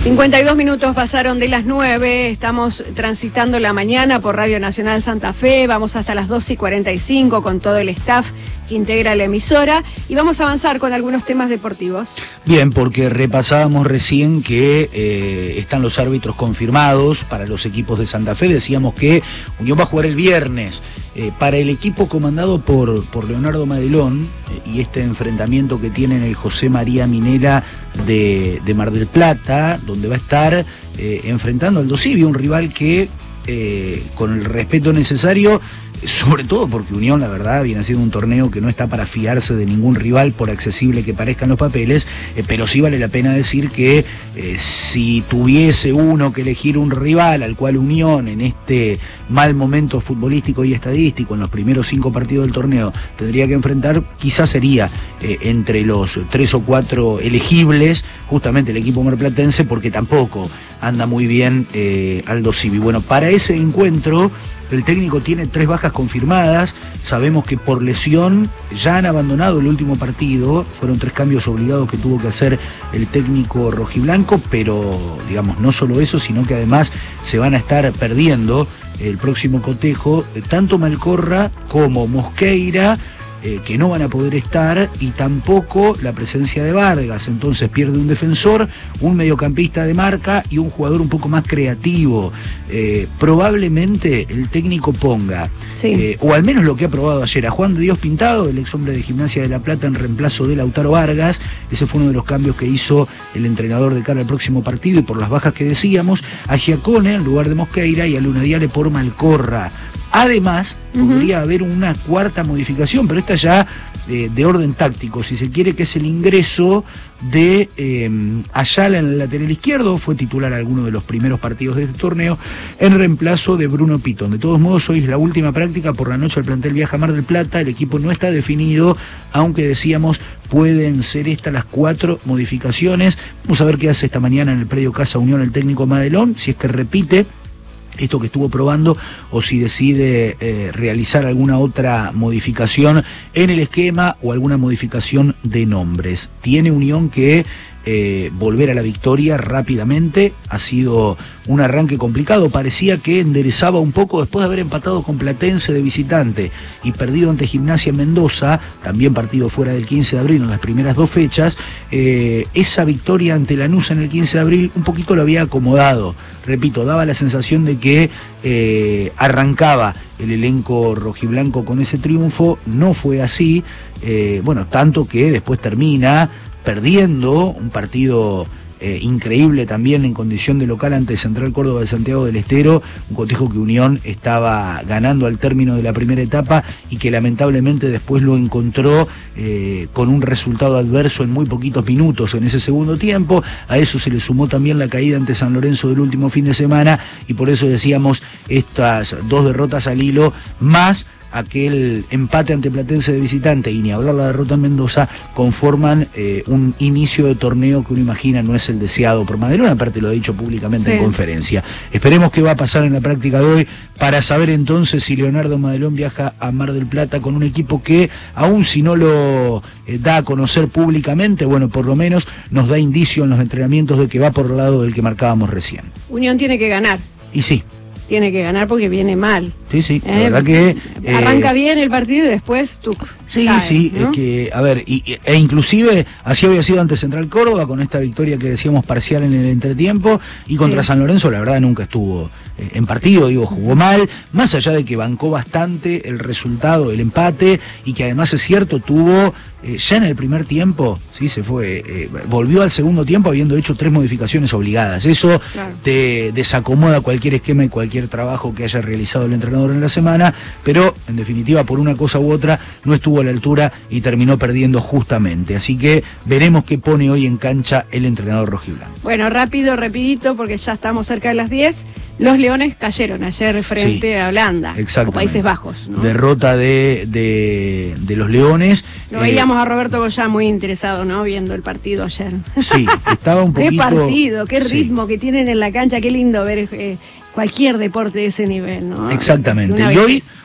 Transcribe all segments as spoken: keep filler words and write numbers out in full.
cincuenta y dos minutos pasaron de las nueve, estamos transitando la mañana por Radio Nacional Santa Fe, vamos hasta las doce y cuarenta y cinco con todo el staff que integra la emisora y vamos a avanzar con algunos temas deportivos. Bien, porque repasábamos recién que eh, están los árbitros confirmados para los equipos de Santa Fe, decíamos que Unión va a jugar el viernes. Eh, para el equipo comandado por, por Leonardo Madelón eh, y este enfrentamiento que tiene en el José María Minela de, de Mar del Plata, donde va a estar eh, enfrentando al Dosivi, un rival que eh, con el respeto necesario, sobre todo porque Unión, la verdad, viene siendo un torneo que no está para fiarse de ningún rival, por accesible que parezcan los papeles, eh, pero sí vale la pena decir que eh, si tuviese uno que elegir un rival al cual Unión, en este mal momento futbolístico y estadístico, en los primeros cinco partidos del torneo, tendría que enfrentar, quizás sería eh, entre los tres o cuatro elegibles, justamente el equipo marplatense, porque tampoco anda muy bien eh, Aldo Civi. Bueno, para ese encuentro, el técnico tiene tres bajas confirmadas. Sabemos que por lesión ya han abandonado el último partido. Fueron tres cambios obligados que tuvo que hacer el técnico rojiblanco, pero digamos, no solo eso, sino que además se van a estar perdiendo el próximo cotejo, tanto Malcorra como Mosqueira, Eh, que no van a poder estar, y tampoco la presencia de Vargas. Entonces pierde un defensor, un mediocampista de marca y un jugador un poco más creativo. Eh, probablemente el técnico ponga, sí. eh, o al menos lo que ha probado ayer, a Juan de Dios Pintado, el ex hombre de Gimnasia de La Plata, en reemplazo de Lautaro Vargas. Ese fue uno de los cambios que hizo el entrenador de cara al próximo partido, y por las bajas que decíamos, a Giacone en lugar de Mosqueira y a Luna Diale por Malcorra. Además, uh-huh. podría haber una cuarta modificación, pero esta ya eh, de orden táctico, si se quiere, que es el ingreso de eh, Ayala en el lateral izquierdo. Fue titular alguno de los primeros partidos de este torneo, en reemplazo de Bruno Pitón. De todos modos, hoy es la última práctica, por la noche el plantel viaja a Mar del Plata, el equipo no está definido, aunque decíamos, pueden ser estas las cuatro modificaciones. Vamos a ver qué hace esta mañana en el predio Casa Unión el técnico Madelón, si es que repite esto que estuvo probando, o si decide eh, realizar alguna otra modificación en el esquema o alguna modificación de nombres. Tiene Unión que eh, volver a la victoria rápidamente. Ha sido un arranque complicado, parecía que enderezaba un poco después de haber empatado con Platense de visitante y perdido ante Gimnasia en Mendoza, también partido fuera del quince de abril en las primeras dos fechas. Eh, esa victoria ante Lanús en el quince de abril un poquito lo había acomodado. Repito, daba la sensación de que eh, arrancaba el elenco rojiblanco con ese triunfo. No fue así, eh, bueno, tanto que después termina perdiendo un partido eh, increíble también en condición de local ante Central Córdoba de Santiago del Estero, un cotejo que Unión estaba ganando al término de la primera etapa y que lamentablemente después lo encontró eh, con un resultado adverso en muy poquitos minutos en ese segundo tiempo. A eso se le sumó también la caída ante San Lorenzo del último fin de semana, y por eso decíamos, estas dos derrotas al hilo, más aquel empate ante Platense de visitante, y ni hablar la derrota en Mendoza, conforman eh, un inicio de torneo que uno imagina no es el deseado por Madelón. Aparte lo ha dicho públicamente sí. en conferencia. Esperemos qué va a pasar en la práctica de hoy, para saber entonces si Leonardo Madelón viaja a Mar del Plata con un equipo que, aun si no lo eh, da a conocer públicamente, bueno, por lo menos nos da indicio en los entrenamientos de que va por el lado del que marcábamos recién. Unión tiene que ganar. Y sí. Tiene que ganar porque viene mal. Sí, sí, la eh, verdad que... Arranca eh, bien el partido y después tú. Sí, cae, sí, ¿no? Es que, a ver, y, e inclusive así había sido ante Central Córdoba, con esta victoria que decíamos parcial en el entretiempo, y contra sí. San Lorenzo la verdad nunca estuvo eh, en partido, digo, jugó mal, más allá de que bancó bastante el resultado, el empate, y que además es cierto, tuvo eh, ya en el primer tiempo, sí, se fue, eh, volvió al segundo tiempo habiendo hecho tres modificaciones obligadas. Eso claro. te desacomoda cualquier esquema y cualquier trabajo que haya realizado el entrenador en la semana, pero en definitiva por una cosa u otra no estuvo a la altura y terminó perdiendo justamente. Así que veremos qué pone hoy en cancha el entrenador rojiblanco. Bueno, rápido, rapidito, porque ya estamos cerca de las diez. Los Leones cayeron ayer frente sí, a Holanda, o Países Bajos, ¿no? Derrota de, de, de los Leones. Lo eh, veíamos a Roberto Goyá muy interesado, ¿no? Viendo el partido ayer. Sí, estaba un poquito... Qué partido, qué ritmo sí. que tienen en la cancha, qué lindo ver eh, cualquier deporte de ese nivel, ¿no? Exactamente. Y hoy,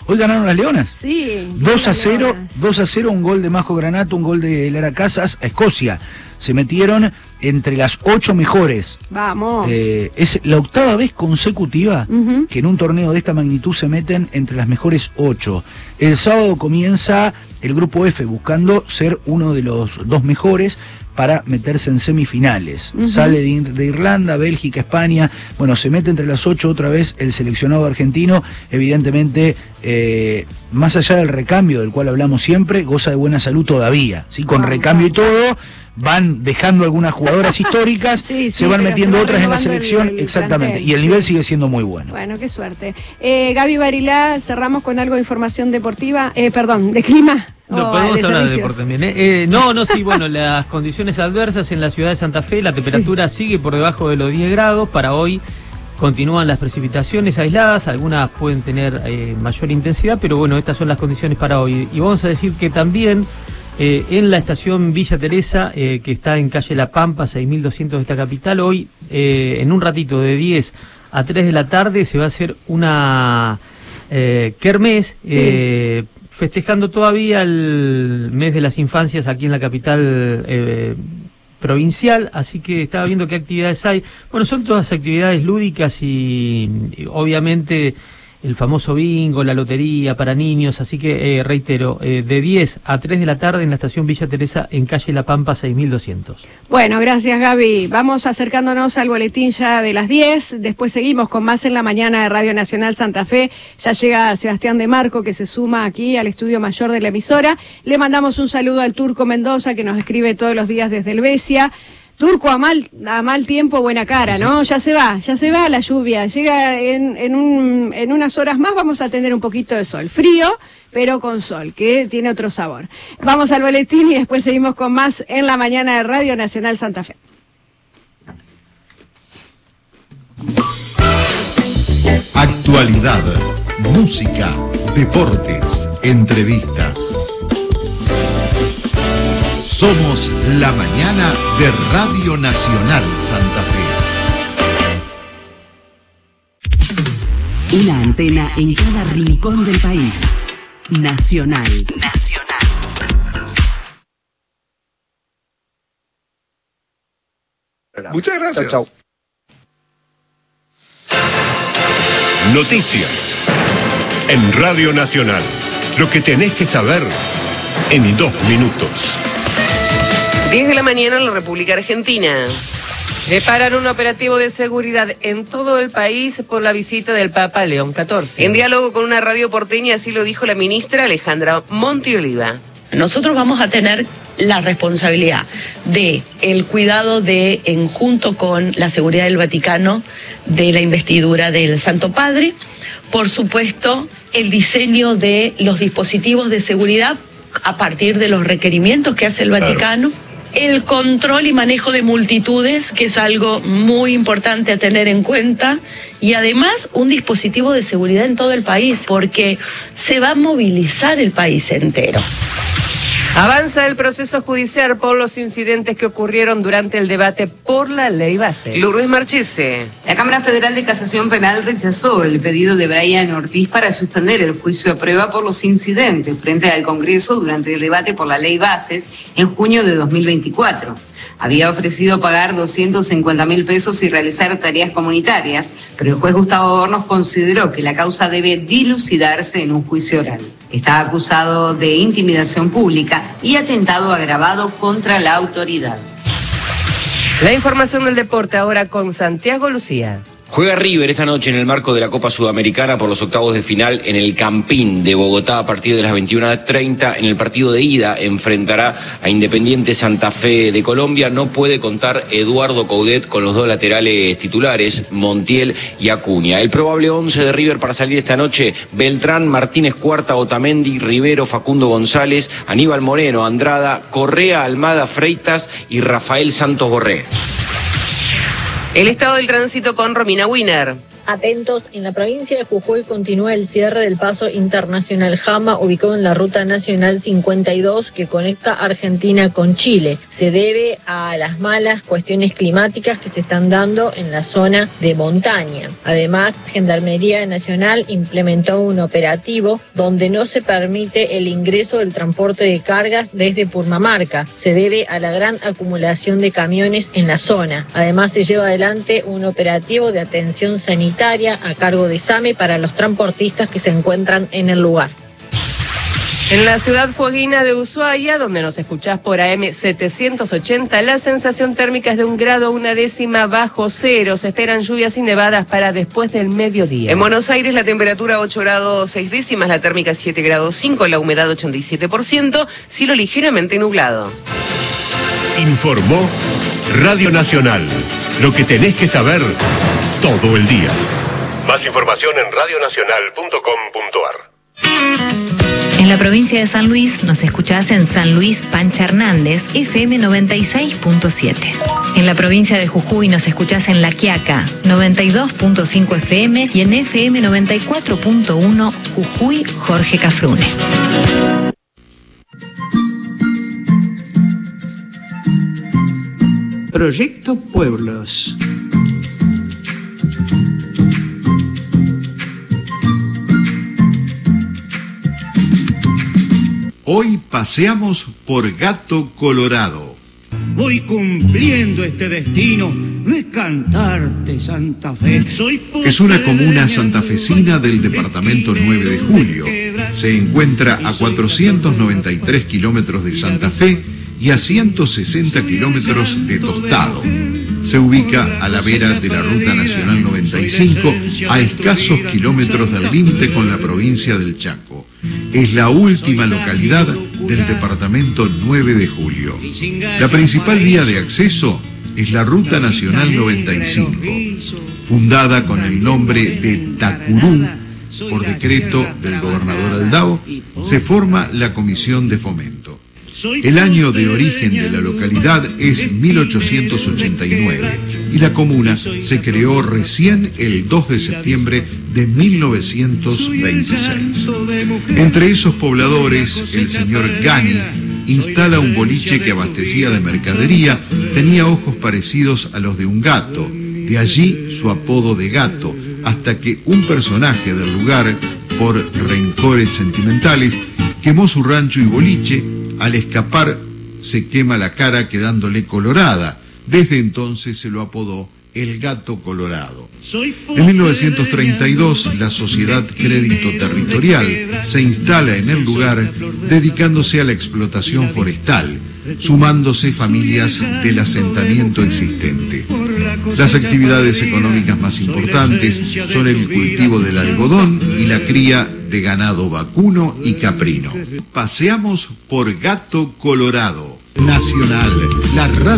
Hoy ganaron las Leonas. Sí. dos a cero, dos a cero, un gol de Majo Granato, un gol de Lara Casas a Escocia. Se metieron entre las ocho mejores. Vamos. Eh, es la octava vez consecutiva uh-huh. que en un torneo de esta magnitud se meten entre las mejores ocho. El sábado comienza el grupo F buscando ser uno de los dos mejores para meterse en semifinales. Uh-huh. Sale de, de Irlanda, Bélgica, España. Bueno, se mete entre las ocho otra vez el seleccionado argentino. Evidentemente, eh, más allá del recambio del cual hablamos siempre, goza de buena salud todavía. ¿Sí? Con recambio y todo, van dejando algunas jugadoras históricas, sí, sí, se van metiendo se otras en la selección. El, el exactamente. Plantel. Y el nivel sigue siendo muy bueno. Bueno, qué suerte. Eh, Gaby Barilá, cerramos con algo de información deportiva, eh, perdón, de clima. No, podemos de hablar servicios. de deporte también. ¿eh? Eh, no, no, sí, bueno, las condiciones adversas en la ciudad de Santa Fe, la temperatura sí. sigue por debajo de los diez grados. Para hoy continúan las precipitaciones aisladas, algunas pueden tener eh, mayor intensidad, pero bueno, estas son las condiciones para hoy. Y vamos a decir que también eh, en la estación Villa Teresa, eh, que está en calle La Pampa, seis mil doscientos de esta capital, hoy eh, en un ratito de diez a tres de la tarde se va a hacer una eh, kermés, sí. eh, festejando todavía el mes de las infancias aquí en la capital eh, provincial, así que estaba viendo qué actividades hay. Bueno, son todas actividades lúdicas y, y obviamente el famoso bingo, la lotería para niños, así que eh, reitero, eh, de diez a tres de la tarde en la estación Villa Teresa en calle La Pampa seis mil doscientos. Bueno, gracias Gaby. Vamos acercándonos al boletín ya de las diez, después seguimos con más en la mañana de Radio Nacional Santa Fe. Ya llega Sebastián de Marco que se suma aquí al estudio mayor de la emisora. Le mandamos un saludo al Turco Mendoza que nos escribe todos los días desde Helvecia. Turco, a mal, a mal tiempo, buena cara, ¿no? Ya se va, ya se va la lluvia. Llega en, en, un, en unas horas más, vamos a tener un poquito de sol. Frío, pero con sol, que tiene otro sabor. Vamos al boletín y después seguimos con más en la mañana de Radio Nacional Santa Fe. Actualidad, música, deportes, entrevistas. Somos la mañana de Radio Nacional Santa Fe. Una antena en cada rincón del país. Nacional. Nacional. Muchas gracias. Chau, chau. Noticias en Radio Nacional. Lo que tenés que saber en dos minutos. diez de la mañana en la República Argentina. Preparan un operativo de seguridad en todo el país por la visita del Papa León catorce. En diálogo con una radio porteña, así lo dijo la ministra Alejandra Montioliva. Nosotros vamos a tener la responsabilidad de el cuidado de, en junto con la seguridad del Vaticano, de la investidura del Santo Padre. Por supuesto, el diseño de los dispositivos de seguridad a partir de los requerimientos que hace el Vaticano. Claro. El control y manejo de multitudes, que es algo muy importante a tener en cuenta, y además un dispositivo de seguridad en todo el país, porque se va a movilizar el país entero. Avanza el proceso judicial por los incidentes que ocurrieron durante el debate por la ley Bases. Lourdes Marchese. La Cámara Federal de Casación Penal rechazó el pedido de Brian Ortiz para suspender el juicio a prueba por los incidentes frente al Congreso durante el debate por la ley Bases en junio de dos mil veinticuatro. Había ofrecido pagar doscientos cincuenta mil pesos y realizar tareas comunitarias, pero el juez Gustavo Hornos consideró que la causa debe dilucidarse en un juicio oral. Está acusado de intimidación pública y atentado agravado contra la autoridad. La información del deporte ahora con Santiago Lucía. Juega River esta noche en el marco de la Copa Sudamericana por los octavos de final en el Campín de Bogotá a partir de las veintiuna treinta. En el partido de ida enfrentará a Independiente Santa Fe de Colombia. No puede contar Eduardo Coudet con los dos laterales titulares, Montiel y Acuña. El probable once de River para salir esta noche: Beltrán, Martínez Cuarta, Otamendi, Rivero, Facundo González, Aníbal Moreno, Andrada, Correa, Almada, Freitas y Rafael Santos Borré. El estado del tránsito con Romina Wiener. Atentos, en la provincia de Jujuy continúa el cierre del paso internacional Jama, ubicado en la ruta nacional cincuenta y dos que conecta Argentina con Chile. Se debe a las malas cuestiones climáticas que se están dando en la zona de montaña. Además, Gendarmería Nacional implementó un operativo donde no se permite el ingreso del transporte de cargas desde Purmamarca. Se debe a la gran acumulación de camiones en la zona. Además, se lleva adelante un operativo de atención sanitaria a cargo de SAME para los transportistas que se encuentran en el lugar. En la ciudad fueguina de Ushuaia, donde nos escuchás por A M setecientos ochenta, la sensación térmica es de un grado una décima bajo cero. Se esperan lluvias y nevadas para después del mediodía. En Buenos Aires la temperatura ocho grados seis décimas, la térmica siete grados cinco, la humedad ochenta y siete por ciento, cielo ligeramente nublado. Informó Radio Nacional. Lo que tenés que saber todo el día. Más información en radio nacional punto com punto ar. En la provincia de San Luis nos escuchás en San Luis Pancha Hernández, F M noventa y seis punto siete. En la provincia de Jujuy nos escuchás en La Quiaca, noventa y dos punto cinco F M y en F M noventa y cuatro punto uno Jujuy Jorge Cafrune. Proyecto Pueblos. Hoy paseamos por Gato Colorado. Voy cumpliendo este destino de cantarte, Santa Fe. Soy es una comuna santafesina del departamento nueve de julio. Se encuentra a cuatrocientos noventa y tres kilómetros de Santa Fe y a ciento sesenta kilómetros de Tostado. Se ubica a la vera de la Ruta Nacional noventa y cinco, a escasos kilómetros del límite con la provincia del Chaco. Es la última localidad del departamento nueve de julio. La principal vía de acceso es la Ruta Nacional noventa y cinco, fundada con el nombre de Tacurú, por decreto del gobernador Aldao, se forma la Comisión de Fomento. El año de origen de la localidad es mil ochocientos ochenta y nueve y la comuna se creó recién el dos de septiembre de mil novecientos veintiséis. Entre esos pobladores, el señor Gani instala un boliche que abastecía de mercadería, tenía ojos parecidos a los de un gato, de allí su apodo de Gato, hasta que un personaje del lugar, por rencores sentimentales, quemó su rancho y boliche. Al escapar se quema la cara quedándole colorada. Desde entonces se lo apodó el Gato Colorado. En mil novecientos treinta y dos la Sociedad Crédito Territorial se instala en el lugar dedicándose a la explotación forestal, sumándose familias del asentamiento existente. Las actividades económicas más importantes son el cultivo del algodón y la cría de ganado vacuno y caprino. Paseamos por Gato Colorado. Nacional, la radio.